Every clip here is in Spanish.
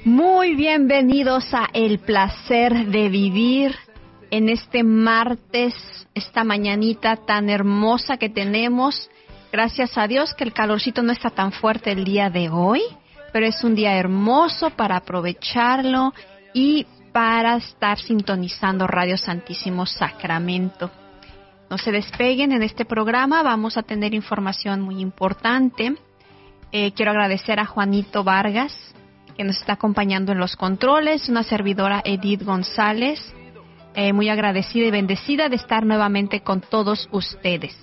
Muy bienvenidos a El Placer de Vivir en este martes, esta mañanita tan hermosa que tenemos. Gracias a Dios que el calorcito no está tan fuerte el día de hoy, pero es un día hermoso para aprovecharlo y para estar sintonizando Radio Santísimo Sacramento. No se despeguen, en este programa vamos a tener información muy importante. Quiero agradecer a Juanito Vargas, que nos está acompañando en los controles, una servidora Edith González, muy agradecida y bendecida de estar nuevamente con todos ustedes.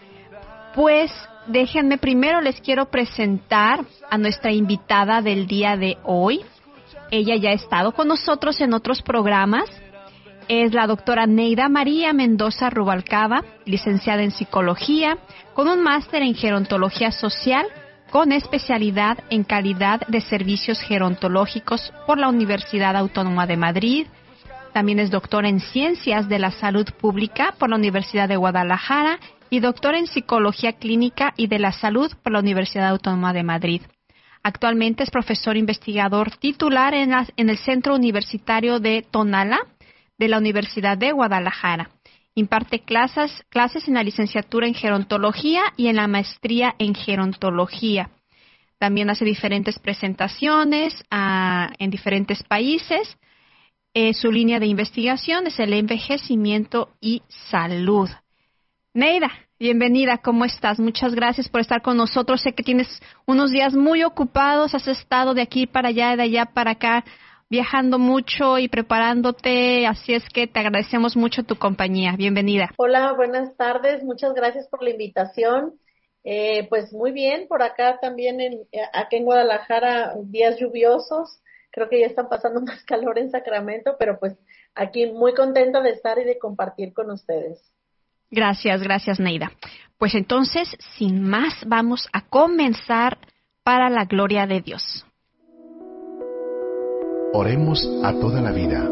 Pues déjenme primero, les quiero presentar a nuestra invitada del día de hoy. Ella ya ha estado con nosotros en otros programas. Es la doctora Neida María Mendoza Rubalcaba, licenciada en Psicología, con un máster en Gerontología Social, con especialidad en calidad de servicios gerontológicos por la Universidad Autónoma de Madrid. También es doctora en Ciencias de la Salud Pública por la Universidad de Guadalajara y doctora en Psicología Clínica y de la Salud por la Universidad Autónoma de Madrid. Actualmente es profesor investigador titular en el Centro Universitario de Tonalá de la Universidad de Guadalajara. Imparte clases en la licenciatura en Gerontología y en la maestría en Gerontología. También hace diferentes presentaciones en diferentes países. Su línea de investigación es el envejecimiento y salud. Neida, bienvenida, ¿cómo estás? Muchas gracias por estar con nosotros. Sé que tienes unos días muy ocupados, has estado de aquí para allá, de allá para acá, viajando mucho y preparándote, así es que te agradecemos mucho tu compañía. Bienvenida. Hola, buenas tardes, muchas gracias por la invitación. Pues muy bien, por acá también, acá en Guadalajara, días lluviosos, creo que ya están pasando más calor en Sacramento, pero pues aquí muy contenta de estar y de compartir con ustedes. Gracias, Neida. Pues entonces, sin más, vamos a comenzar para la gloria de Dios. Oremos a toda la vida.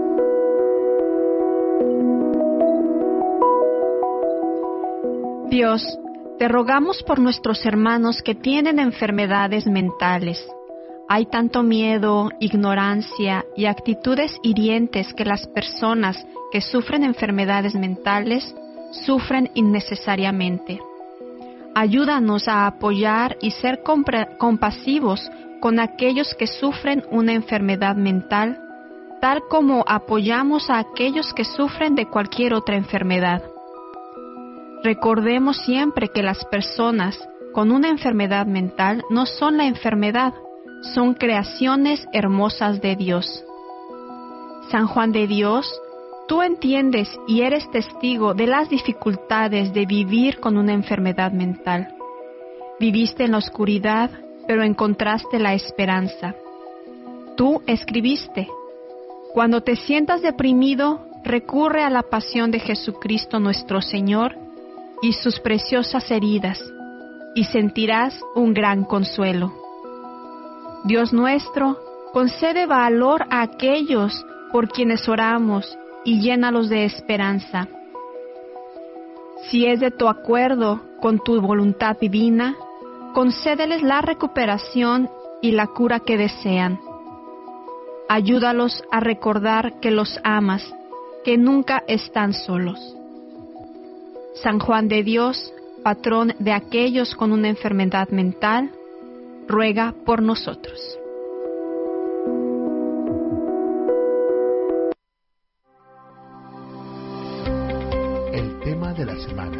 Dios, te rogamos por nuestros hermanos que tienen enfermedades mentales. Hay tanto miedo, ignorancia y actitudes hirientes que las personas que sufren enfermedades mentales sufren innecesariamente. Ayúdanos a apoyar y ser compasivos con aquellos que sufren una enfermedad mental, tal como apoyamos a aquellos que sufren de cualquier otra enfermedad. Recordemos siempre que las personas con una enfermedad mental no son la enfermedad, son creaciones hermosas de Dios. San Juan de Dios, tú entiendes y eres testigo de las dificultades de vivir con una enfermedad mental. Viviste en la oscuridad, pero encontraste la esperanza. Tú escribiste: cuando te sientas deprimido, recurre a la pasión de Jesucristo nuestro Señor y sus preciosas heridas, y sentirás un gran consuelo. Dios nuestro, concede valor a aquellos por quienes oramos y llénalos de esperanza. Si es de tu acuerdo con tu voluntad divina, concédeles la recuperación y la cura que desean. Ayúdalos a recordar que los amas, que nunca están solos. San Juan de Dios, patrón de aquellos con una enfermedad mental, ruega por nosotros. El tema de la semana.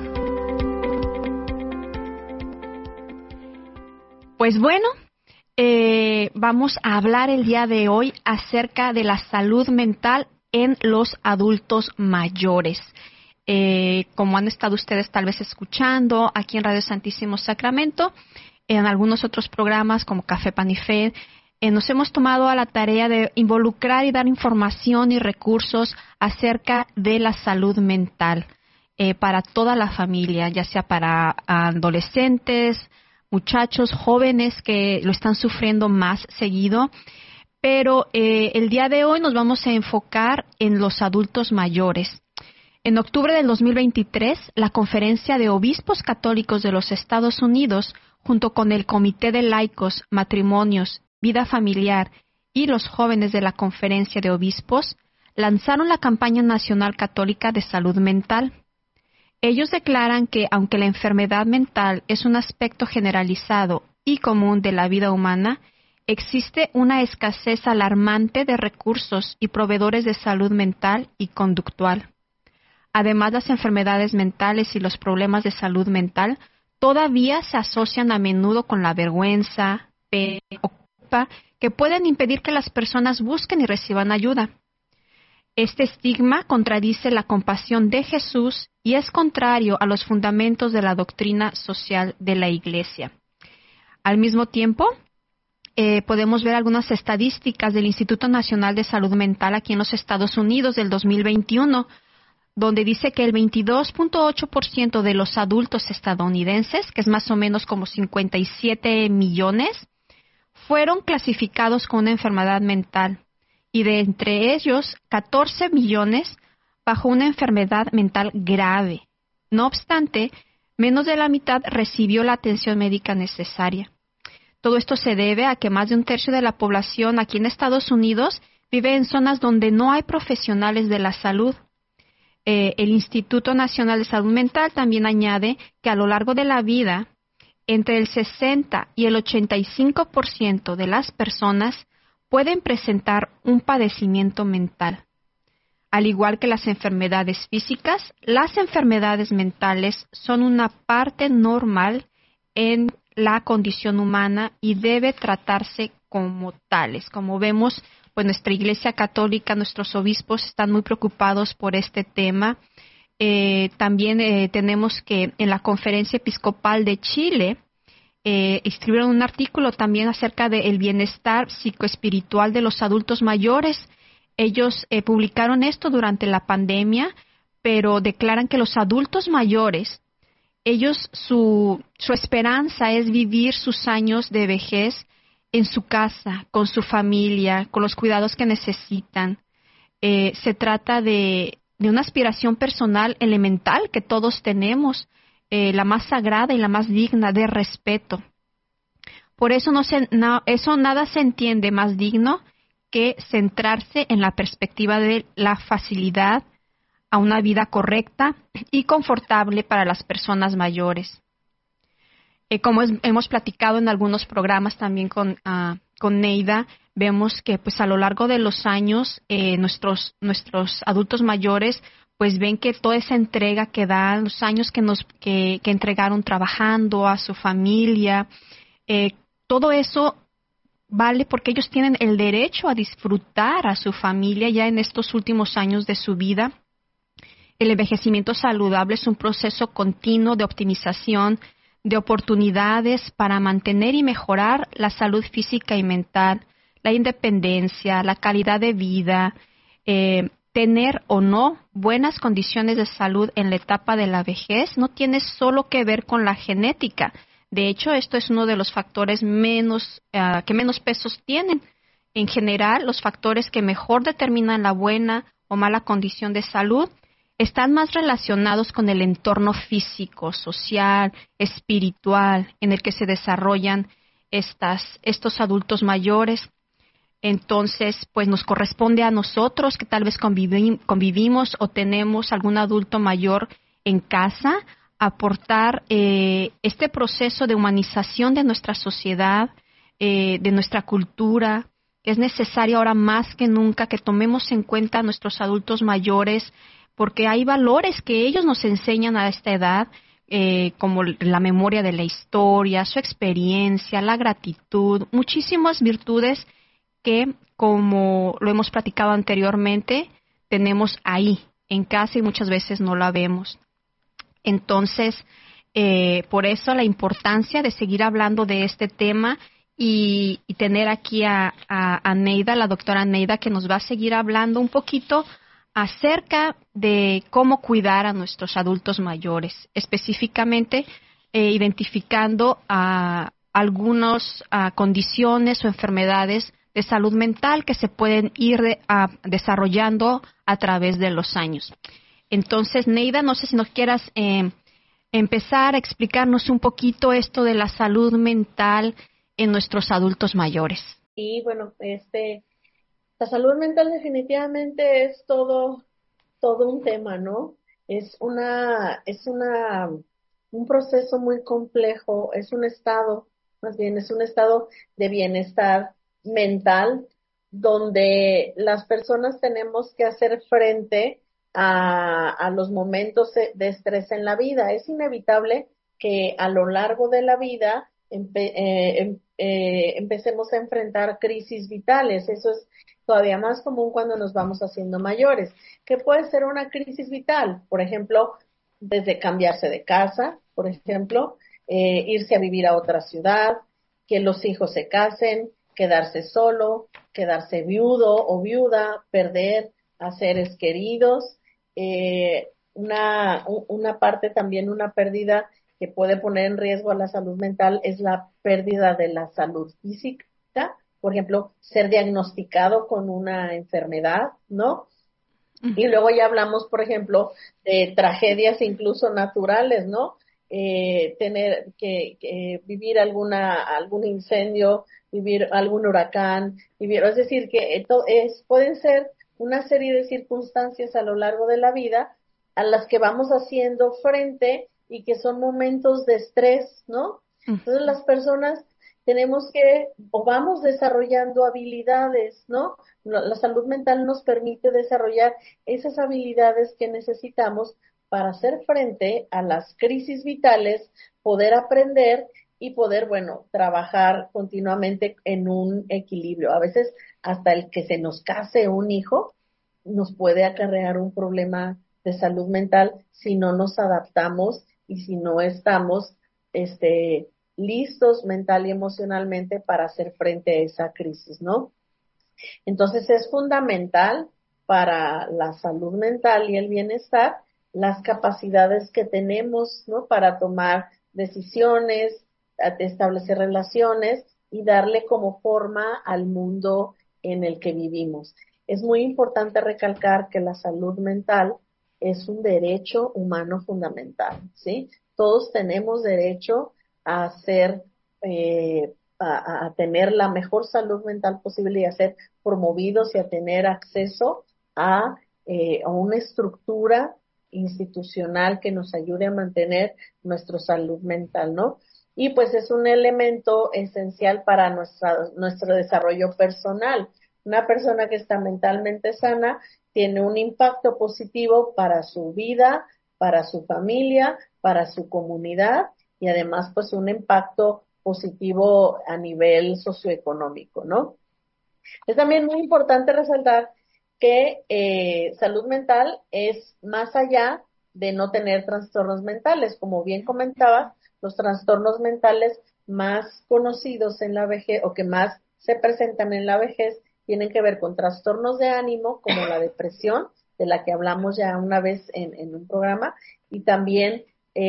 Pues bueno, vamos a hablar el día de hoy acerca de la salud mental en los adultos mayores. Como han estado ustedes tal vez escuchando aquí en Radio Santísimo Sacramento, en algunos otros programas como Café Pan y Fe, nos hemos tomado a la tarea de involucrar y dar información y recursos acerca de la salud mental para toda la familia, ya sea para adolescentes, muchachos, jóvenes que lo están sufriendo más seguido, pero el día de hoy nos vamos a enfocar en los adultos mayores. En octubre del 2023, la Conferencia de Obispos Católicos de los Estados Unidos, junto con el Comité de Laicos, Matrimonios, Vida Familiar y los jóvenes de la Conferencia de Obispos lanzaron la campaña nacional católica de salud mental. Ellos declaran que, aunque la enfermedad mental es un aspecto generalizado y común de la vida humana, existe una escasez alarmante de recursos y proveedores de salud mental y conductual. Además, las enfermedades mentales y los problemas de salud mental todavía se asocian a menudo con la vergüenza, pena o culpa que pueden impedir que las personas busquen y reciban ayuda. Este estigma contradice la compasión de Jesús y es contrario a los fundamentos de la doctrina social de la Iglesia. Al mismo tiempo, podemos ver algunas estadísticas del Instituto Nacional de Salud Mental aquí en los Estados Unidos del 2021, donde dice que el 22.8% de los adultos estadounidenses, que es más o menos como 57 millones, fueron clasificados con una enfermedad mental, y de entre ellos, 14 millones bajo una enfermedad mental grave. No obstante, menos de la mitad recibió la atención médica necesaria. Todo esto se debe a que más de un tercio de la población aquí en Estados Unidos vive en zonas donde no hay profesionales de la salud. El Instituto Nacional de Salud Mental también añade que a lo largo de la vida, entre el 60 y el 85% de las personas pueden presentar un padecimiento mental. Al igual que las enfermedades físicas, las enfermedades mentales son una parte normal en la condición humana y debe tratarse como tales. Como vemos, pues nuestra Iglesia Católica, nuestros obispos están muy preocupados por este tema. También tenemos que en la Conferencia Episcopal de Chile escribieron un artículo también acerca del bienestar psicoespiritual de los adultos mayores. Ellos publicaron esto durante la pandemia, pero declaran que los adultos mayores, ellos su esperanza es vivir sus años de vejez en su casa, con su familia, con los cuidados que necesitan. Se trata de una aspiración personal elemental que todos tenemos, la más sagrada y la más digna de respeto. Por eso eso nada se entiende más digno que centrarse en la perspectiva de la facilidad a una vida correcta y confortable para las personas mayores. Como hemos platicado en algunos programas también con Neida, vemos que pues a lo largo de los años nuestros adultos mayores pues ven que toda esa entrega que dan, los años que entregaron trabajando a su familia, todo eso vale porque ellos tienen el derecho a disfrutar a su familia ya en estos últimos años de su vida. El envejecimiento saludable es un proceso continuo de optimización de oportunidades para mantener y mejorar la salud física y mental, la independencia, la calidad de vida, tener o no buenas condiciones de salud en la etapa de la vejez no tiene solo que ver con la genética. De hecho, esto es uno de los factores que menos pesos tienen. En general, los factores que mejor determinan la buena o mala condición de salud están más relacionados con el entorno físico, social, espiritual en el que se desarrollan estos adultos mayores. Entonces, pues nos corresponde a nosotros que tal vez convivimos o tenemos algún adulto mayor en casa, aportar este proceso de humanización de nuestra sociedad, de nuestra cultura. Es necesario ahora más que nunca que tomemos en cuenta a nuestros adultos mayores, porque hay valores que ellos nos enseñan a esta edad, como la memoria de la historia, su experiencia, la gratitud, muchísimas virtudes que, como lo hemos platicado anteriormente, tenemos ahí en casa y muchas veces no la vemos. Entonces, por eso la importancia de seguir hablando de este tema y tener aquí a Neida, la doctora Neida, que nos va a seguir hablando un poquito acerca de cómo cuidar a nuestros adultos mayores, específicamente identificando algunas condiciones o enfermedades de salud mental que se pueden ir desarrollando a través de los años. Entonces, Neida, no sé si nos quieras empezar a explicarnos un poquito esto de la salud mental en nuestros adultos mayores. Y bueno, la salud mental definitivamente es todo un tema, ¿no? Un proceso muy complejo, más bien es un estado de bienestar mental donde las personas tenemos que hacer frente a los momentos de estrés en la vida. Es inevitable que a lo largo de la vida empecemos a enfrentar crisis vitales. Eso es todavía más común cuando nos vamos haciendo mayores. ¿Qué puede ser una crisis vital? Por ejemplo, desde cambiarse de casa, por ejemplo, irse a vivir a otra ciudad, que los hijos se casen, quedarse solo, quedarse viudo o viuda, perder a seres queridos. Una parte también, una pérdida que puede poner en riesgo a la salud mental es la pérdida de la salud física. Por ejemplo, ser diagnosticado con una enfermedad, ¿no? Y luego ya hablamos, por ejemplo, de tragedias incluso naturales, ¿no? Tener que vivir algún incendio, vivir algún huracán, es decir, que pueden ser una serie de circunstancias a lo largo de la vida a las que vamos haciendo frente y que son momentos de estrés, ¿no? Entonces las personas tenemos o vamos desarrollando habilidades, ¿no? La salud mental nos permite desarrollar esas habilidades que necesitamos para hacer frente a las crisis vitales, poder aprender y poder, bueno, trabajar continuamente en un equilibrio. A veces hasta el que se nos case un hijo nos puede acarrear un problema de salud mental si no nos adaptamos y si no estamos, listos mental y emocionalmente para hacer frente a esa crisis, ¿no? Entonces es fundamental para la salud mental y el bienestar las capacidades que tenemos, ¿no? Para tomar decisiones, establecer relaciones y darle como forma al mundo en el que vivimos. Es muy importante recalcar que la salud mental es un derecho humano fundamental, ¿sí? Todos tenemos derecho a a tener la mejor salud mental posible y a ser promovidos y a tener acceso a una estructura institucional que nos ayude a mantener nuestra salud mental, ¿no? Y pues es un elemento esencial para nuestro desarrollo personal. Una persona que está mentalmente sana tiene un impacto positivo para su vida, para su familia, para su comunidad y además pues un impacto positivo a nivel socioeconómico, ¿no? Es también muy importante resaltar que salud mental es más allá de no tener trastornos mentales. Como bien comentaba, los trastornos mentales más conocidos en la vejez o que más se presentan en la vejez tienen que ver con trastornos de ánimo como la depresión, de la que hablamos ya una vez en un programa, y también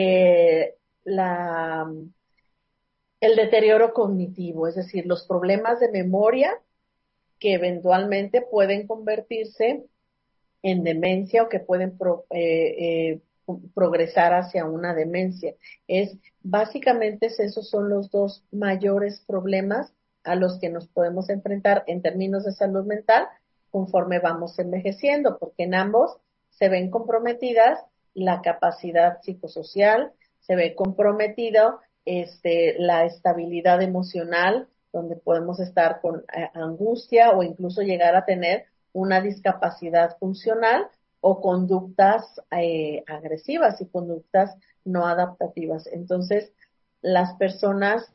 el deterioro cognitivo, es decir, los problemas de memoria que eventualmente pueden convertirse en demencia o que pueden progresar hacia una demencia. Básicamente esos son los dos mayores problemas a los que nos podemos enfrentar en términos de salud mental conforme vamos envejeciendo, porque en ambos se ven comprometidas la capacidad psicosocial, se ve comprometido la estabilidad emocional, donde podemos estar con angustia o incluso llegar a tener una discapacidad funcional o conductas agresivas y conductas no adaptativas. Entonces, las personas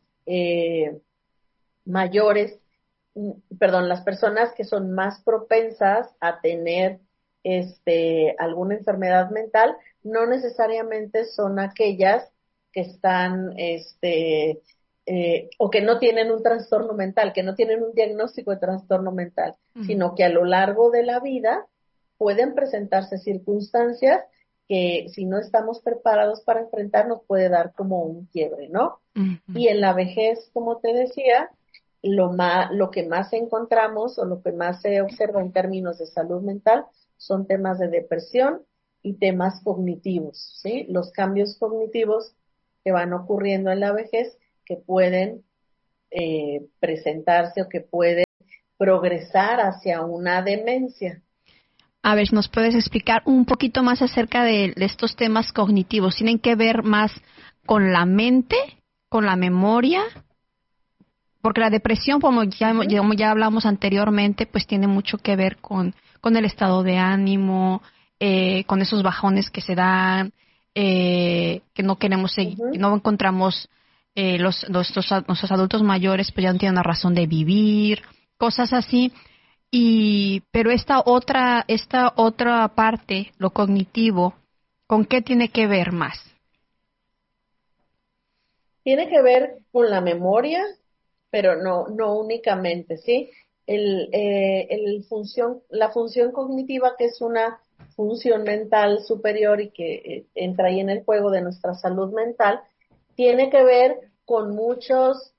las personas que son más propensas a tener alguna enfermedad mental, no necesariamente son aquellas que están o que no tienen un trastorno mental, que no tienen un diagnóstico de trastorno mental, sino que a lo largo de la vida pueden presentarse circunstancias que si no estamos preparados para enfrentarnos puede dar como un quiebre, ¿no? Y en la vejez, como te decía, lo que más encontramos o lo que más se observa en términos de salud mental son temas de depresión y temas cognitivos, ¿sí? Los cambios cognitivos que van ocurriendo en la vejez que pueden presentarse o que puede progresar hacia una demencia. A ver, ¿nos puedes explicar un poquito más acerca de estos temas cognitivos? ¿Tienen que ver más con la mente, con la memoria? Porque la depresión, como ya hablamos anteriormente, pues tiene mucho que ver con el estado de ánimo, con esos bajones que se dan, que no queremos seguir, que no encontramos nuestros adultos mayores, pues ya no tienen una razón de vivir, cosas así. Pero esta otra parte, lo cognitivo, ¿con qué tiene que ver más? Tiene que ver con la memoria, pero no únicamente, ¿sí? La función cognitiva, que es una función mental superior y que entra ahí en el juego de nuestra salud mental, tiene que ver con muchos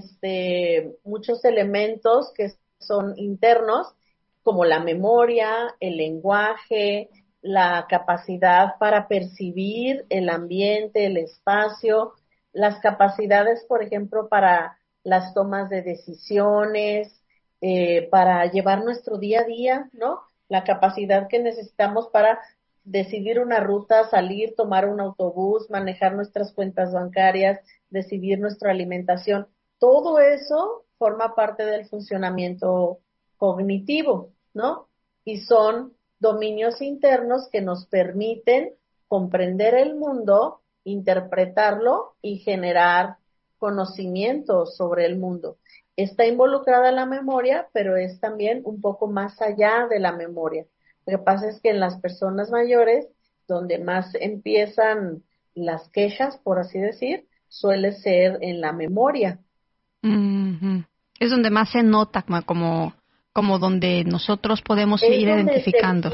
elementos que son internos, como la memoria, el lenguaje, la capacidad para percibir el ambiente, el espacio, las capacidades, por ejemplo, para las tomas de decisiones, para llevar nuestro día a día, ¿no? La capacidad que necesitamos para decidir una ruta, salir, tomar un autobús, manejar nuestras cuentas bancarias, decidir nuestra alimentación. Todo eso forma parte del funcionamiento cognitivo, ¿no? Y son dominios internos que nos permiten comprender el mundo, interpretarlo y generar conocimiento sobre el mundo. Está involucrada la memoria, pero es también un poco más allá de la memoria. Lo que pasa es que en las personas mayores, donde más empiezan las quejas, por así decir, suele ser en la memoria. Mm-hmm. Es donde más se nota, como donde nosotros podemos ir identificando.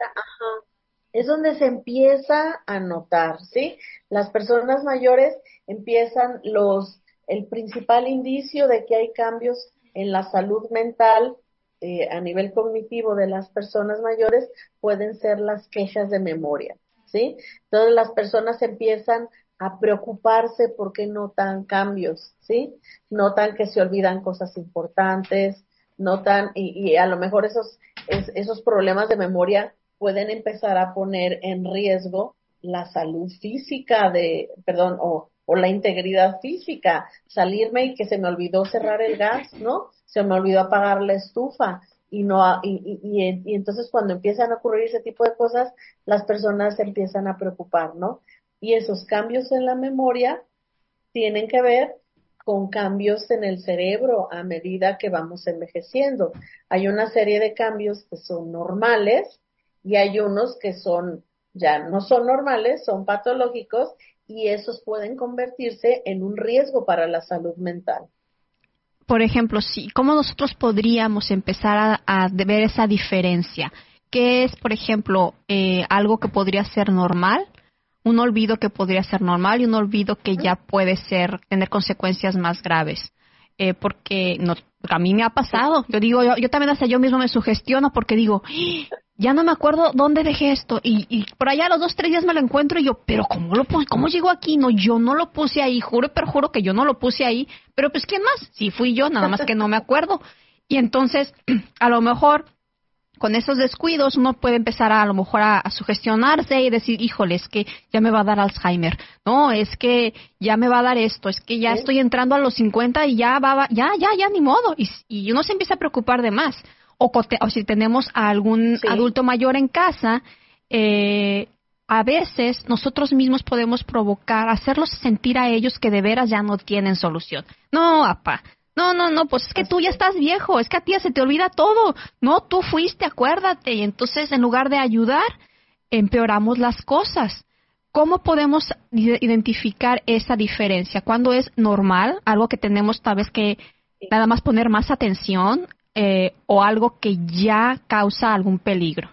Es donde se empieza a notar, ¿sí? Las personas mayores empiezan el principal indicio de que hay cambios en la salud mental a nivel cognitivo de las personas mayores pueden ser las quejas de memoria, ¿sí? Entonces las personas empiezan a preocuparse porque notan cambios, ¿sí? Notan que se olvidan cosas importantes, notan, y a lo mejor esos problemas de memoria pueden empezar a poner en riesgo la salud física o la integridad física. Salirme y que se me olvidó cerrar el gas, ¿no? Se me olvidó apagar la estufa. Y entonces cuando empiezan a ocurrir ese tipo de cosas, las personas se empiezan a preocupar, ¿no? Y esos cambios en la memoria tienen que ver con cambios en el cerebro a medida que vamos envejeciendo. Hay una serie de cambios que son normales y hay unos que ya no son normales, son patológicos y esos pueden convertirse en un riesgo para la salud mental. Por ejemplo, ¿cómo nosotros podríamos empezar a ver esa diferencia? ¿Qué es, por ejemplo, algo que podría ser normal? Un olvido que podría ser normal y un olvido que ya puede tener consecuencias más graves. Porque a mí me ha pasado. Yo digo, yo también hasta yo mismo me sugestiono porque digo, ya no me acuerdo dónde dejé esto. Y por allá a los 2, 3 días me lo encuentro y yo, pero ¿cómo llegó aquí? No, yo no lo puse ahí, juro y perjuro que yo no lo puse ahí. Pero pues, ¿quién más? Sí, fui yo, nada más que no me acuerdo. Y entonces, a lo mejor, con esos descuidos uno puede empezar a lo mejor a sugestionarse y decir, híjole, es que ya me va a dar Alzheimer, no, es que ya me va a dar esto, es que ya estoy entrando a los 50 y ya ni modo, y uno se empieza a preocupar de más. O si tenemos a algún adulto mayor en casa, a veces nosotros mismos podemos hacerlos sentir a ellos que de veras ya no tienen solución. No, apá. No, pues es que tú ya estás viejo, es que a ti ya se te olvida todo. No, tú fuiste, acuérdate. Y entonces, en lugar de ayudar, empeoramos las cosas. ¿Cómo podemos identificar esa diferencia? ¿Cuándo es normal, algo que tenemos tal vez que nada más poner más atención, o algo que ya causa algún peligro?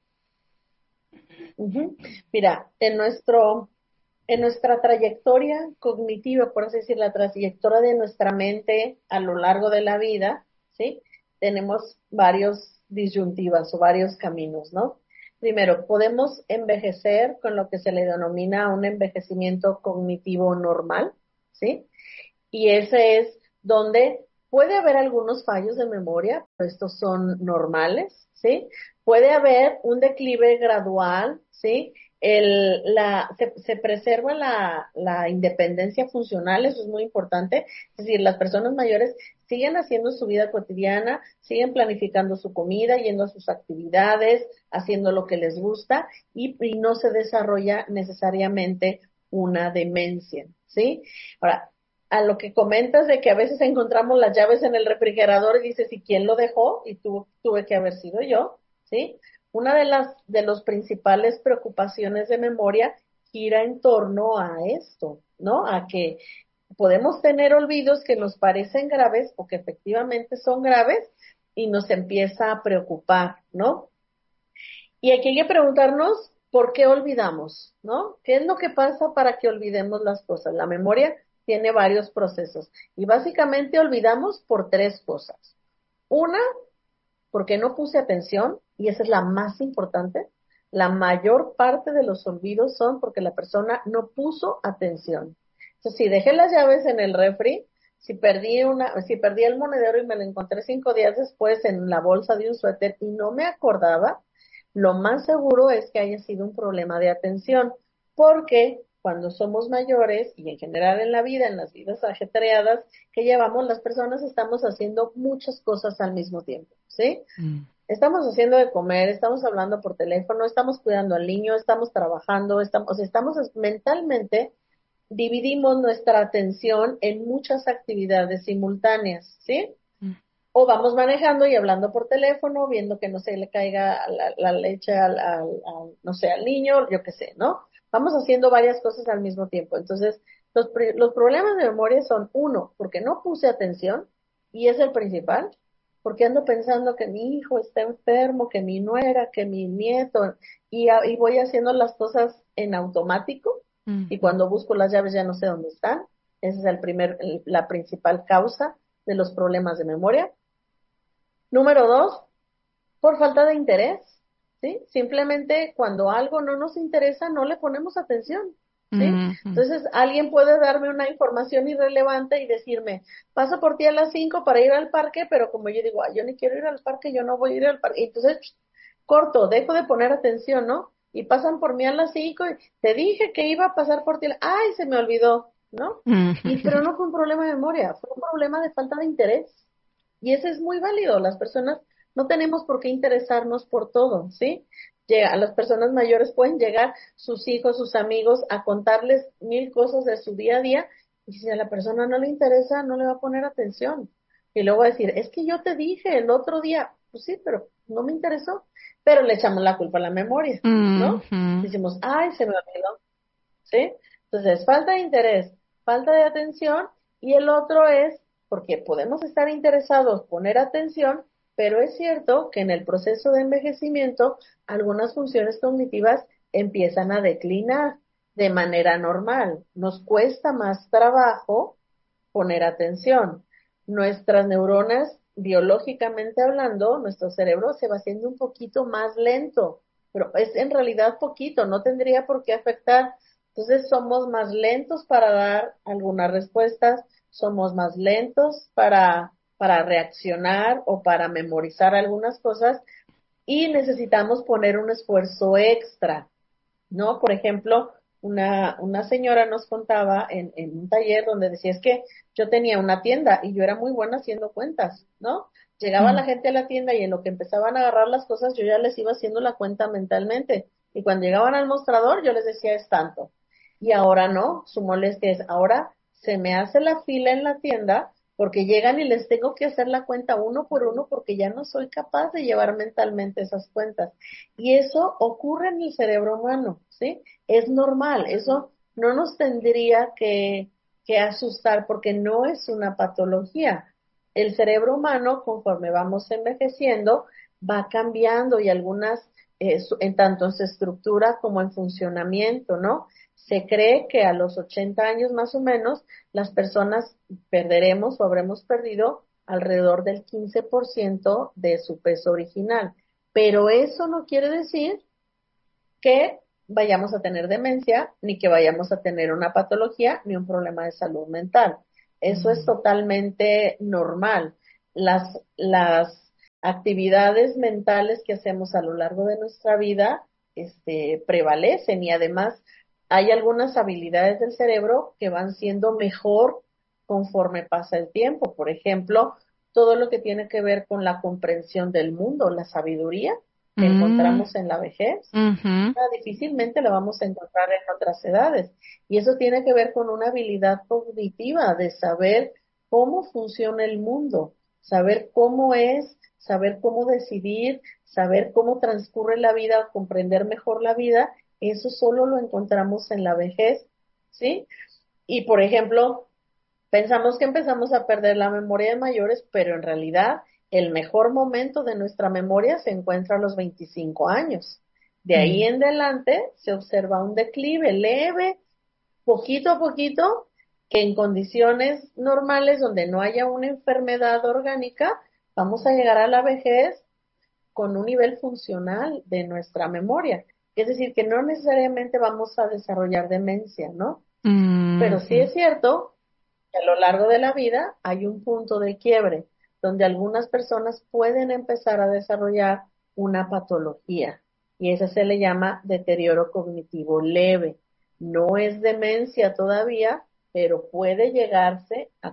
Mira, en nuestra trayectoria cognitiva, por así decir, la trayectoria de nuestra mente a lo largo de la vida, ¿sí? Tenemos varios disyuntivas o varios caminos, ¿no? Primero, podemos envejecer con lo que se le denomina un envejecimiento cognitivo normal, ¿sí? Y ese es donde Puede haber algunos fallos de memoria, pero estos son normales, ¿sí? Puede haber un declive gradual, ¿sí? Se preserva la independencia funcional, eso es muy importante. Es decir, las personas mayores siguen haciendo su vida cotidiana, siguen planificando su comida, yendo a sus actividades, haciendo lo que les gusta y no se desarrolla necesariamente una demencia, ¿sí? Ahora, a lo que comentas de que a veces encontramos las llaves en el refrigerador y dices, ¿y quién lo dejó? Y tuve que haber sido yo, ¿sí? Una de las principales preocupaciones de memoria gira en torno a esto, ¿no? A que podemos tener olvidos que nos parecen graves o que efectivamente son graves y nos empieza a preocupar, ¿no? Y aquí hay que preguntarnos por qué olvidamos, ¿no? ¿Qué es lo que pasa para que olvidemos las cosas? La memoria tiene varios procesos y básicamente olvidamos por tres cosas. Una, porque no puse atención, y esa es la más importante. La mayor parte de los olvidos son porque la persona no puso atención. Entonces, si dejé las llaves en el refri, si perdí el monedero y me lo encontré 5 días después en la bolsa de un suéter y no me acordaba, lo más seguro es que haya sido un problema de atención, porque cuando somos mayores y en general en la vida, en las vidas ajetreadas que llevamos, las personas estamos haciendo muchas cosas al mismo tiempo, ¿sí? Estamos haciendo de comer, estamos hablando por teléfono, estamos cuidando al niño, estamos trabajando, estamos mentalmente dividimos nuestra atención en muchas actividades simultáneas, ¿sí? O vamos manejando y hablando por teléfono, viendo que no se le caiga la leche no sé, al niño, yo qué sé, ¿no? Vamos haciendo varias cosas al mismo tiempo. Entonces, los problemas de memoria son, uno, porque no puse atención, y es el principal, porque ando pensando que mi hijo está enfermo, que mi nuera, que mi nieto, y voy haciendo las cosas en automático, y cuando busco las llaves ya no sé dónde están. Esa es la principal causa de los problemas de memoria. Número 2, por falta de interés, ¿sí? Simplemente cuando algo no nos interesa, no le ponemos atención, ¿sí? Entonces, alguien puede darme una información irrelevante y decirme, paso por ti a las 5 para ir al parque, pero como yo digo, yo ni quiero ir al parque, yo no voy a ir al parque. Entonces, corto, dejo de poner atención, ¿no? Y pasan por mí a las 5 y te dije que iba a pasar por ti, ¡ay, se me olvidó! ¿No? Pero no fue un problema de memoria, fue un problema de falta de interés. Y ese es muy válido. Las personas no tenemos por qué interesarnos por todo, ¿sí? A las personas mayores pueden llegar sus hijos, sus amigos, a contarles 1000 cosas de su día a día, y si a la persona no le interesa, no le va a poner atención. Y luego va a decir, es que yo te dije el otro día, pues sí, pero no me interesó. Pero le echamos la culpa a la memoria, ¿no? Decimos, ay, se me olvidó, ¿sí? Entonces, falta de interés, falta de atención, y el otro es porque podemos estar interesados, poner atención, pero es cierto que en el proceso de envejecimiento algunas funciones cognitivas empiezan a declinar de manera normal. Nos cuesta más trabajo poner atención. Nuestras neuronas, biológicamente hablando, nuestro cerebro se va haciendo un poquito más lento, pero es en realidad poquito, no tendría por qué afectar. Entonces somos más lentos para dar algunas respuestas, somos más lentos para reaccionar o para memorizar algunas cosas, y necesitamos poner un esfuerzo extra, ¿no? Por ejemplo, una señora nos contaba en un taller donde decía, es que yo tenía una tienda y yo era muy buena haciendo cuentas, ¿no? Llegaba la gente a la tienda y en lo que empezaban a agarrar las cosas, yo ya les iba haciendo la cuenta mentalmente. Y cuando llegaban al mostrador, yo les decía, es tanto. Y ahora no, su molestia es, ahora se me hace la fila en la tienda porque llegan y les tengo que hacer la cuenta uno por uno porque ya no soy capaz de llevar mentalmente esas cuentas. Y eso ocurre en el cerebro humano, ¿sí? Es normal, eso no nos tendría que asustar porque no es una patología. El cerebro humano, conforme vamos envejeciendo, va cambiando, y algunas, en tanto en su estructura como en funcionamiento, ¿no? Se cree que a los 80 años más o menos, las personas perderemos o habremos perdido alrededor del 15% de su peso original. Pero eso no quiere decir que vayamos a tener demencia, ni que vayamos a tener una patología, ni un problema de salud mental. Eso es totalmente normal. Las actividades mentales que hacemos a lo largo de nuestra vida, prevalecen, y además hay algunas habilidades del cerebro que van siendo mejor conforme pasa el tiempo. Por ejemplo, todo lo que tiene que ver con la comprensión del mundo, la sabiduría que encontramos en la vejez, difícilmente la vamos a encontrar en otras edades. Y eso tiene que ver con una habilidad cognitiva de saber cómo funciona el mundo, saber cómo es, saber cómo decidir, saber cómo transcurre la vida, comprender mejor la vida. Eso solo lo encontramos en la vejez, ¿sí? Y, por ejemplo, pensamos que empezamos a perder la memoria de mayores, pero en realidad el mejor momento de nuestra memoria se encuentra a los 25 años. De ahí en adelante se observa un declive leve, poquito a poquito, que en condiciones normales donde no haya una enfermedad orgánica, vamos a llegar a la vejez con un nivel funcional de nuestra memoria. Es decir, que no necesariamente vamos a desarrollar demencia, ¿no? Pero sí es cierto que a lo largo de la vida hay un punto de quiebre donde algunas personas pueden empezar a desarrollar una patología, y esa se le llama deterioro cognitivo leve. No es demencia todavía, pero puede llegar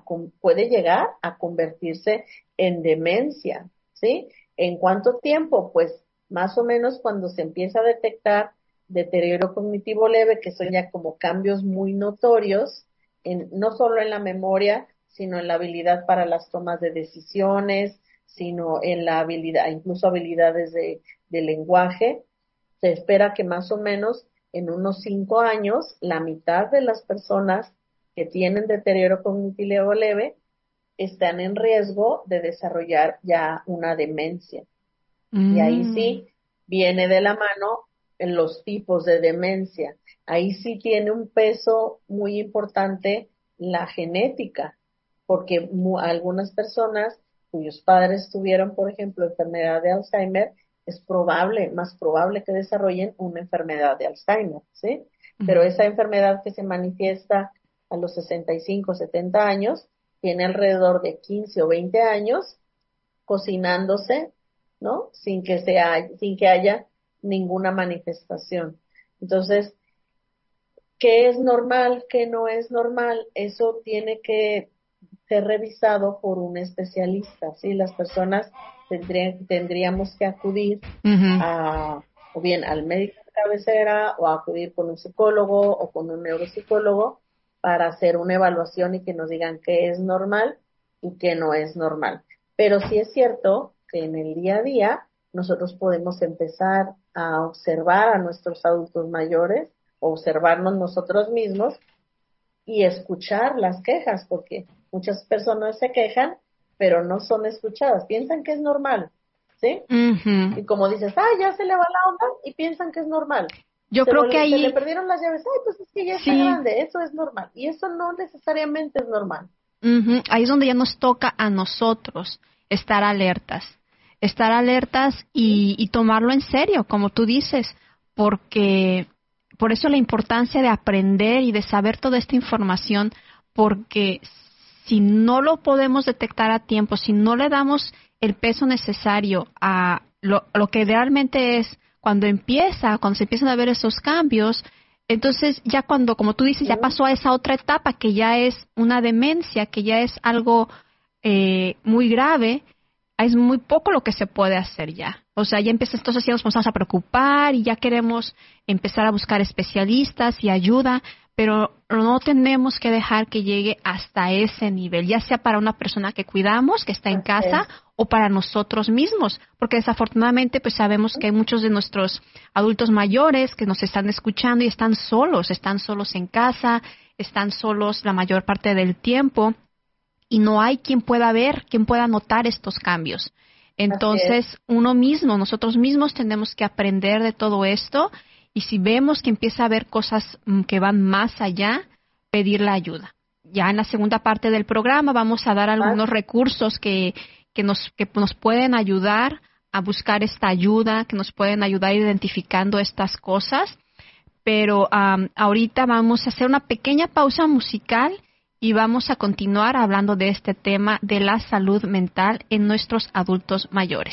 a convertirse en demencia, ¿sí? ¿En cuánto tiempo? Pues más o menos cuando se empieza a detectar deterioro cognitivo leve, que son ya como cambios muy notorios, no solo en la memoria, sino en la habilidad para las tomas de decisiones, sino en la habilidad, incluso habilidades de lenguaje. Se espera que más o menos en unos 5 años, la mitad de las personas que tienen deterioro cognitivo leve están en riesgo de desarrollar ya una demencia. Y ahí sí viene de la mano en los tipos de demencia. Ahí sí tiene un peso muy importante la genética, porque algunas personas cuyos padres tuvieron, por ejemplo, enfermedad de Alzheimer, es más probable que desarrollen una enfermedad de Alzheimer, ¿sí? Pero esa enfermedad que se manifiesta a los 65, 70 años, tiene alrededor de 15 o 20 años cocinándose, ¿no? Sin que haya ninguna manifestación. Entonces, ¿qué es normal? ¿Qué no es normal? Eso tiene que ser revisado por un especialista, ¿sí? Las personas tendríamos que acudir o bien al médico de cabecera, o acudir con un psicólogo o con un neuropsicólogo para hacer una evaluación y que nos digan qué es normal y qué no es normal. Pero sí es cierto que en el día a día nosotros podemos empezar a observar a nuestros adultos mayores, observarnos nosotros mismos y escuchar las quejas, porque muchas personas se quejan, pero no son escuchadas, piensan que es normal, ¿sí? Y como dices, ya se le va la onda, y piensan que es normal. Yo creo que ahí... Se le perdieron las llaves, pues es que ya está grande, eso es normal, y eso no necesariamente es normal. Ahí es donde ya nos toca a nosotros estar alertas y tomarlo en serio, como tú dices, porque por eso la importancia de aprender y de saber toda esta información, porque si no lo podemos detectar a tiempo, si no le damos el peso necesario a lo que realmente es, cuando se empiezan a ver esos cambios, entonces ya cuando, como tú dices, ya pasó a esa otra etapa que ya es una demencia, que ya es algo muy grave, es muy poco lo que se puede hacer ya. O sea, ya entonces ya nos empezamos a preocupar y ya queremos empezar a buscar especialistas y ayuda, pero no tenemos que dejar que llegue hasta ese nivel, ya sea para una persona que cuidamos, que está en casa, o para nosotros mismos, porque desafortunadamente pues sabemos que hay muchos de nuestros adultos mayores que nos están escuchando y están solos en casa, están solos la mayor parte del tiempo, y no hay quien pueda ver, quien pueda notar estos cambios. Entonces, nosotros mismos tenemos que aprender de todo esto, y si vemos que empieza a haber cosas que van más allá, pedir la ayuda. Ya en la segunda parte del programa vamos a dar algunos recursos que nos pueden ayudar a buscar esta ayuda, que nos pueden ayudar identificando estas cosas. Pero ahorita vamos a hacer una pequeña pausa musical y vamos a continuar hablando de este tema de la salud mental en nuestros adultos mayores.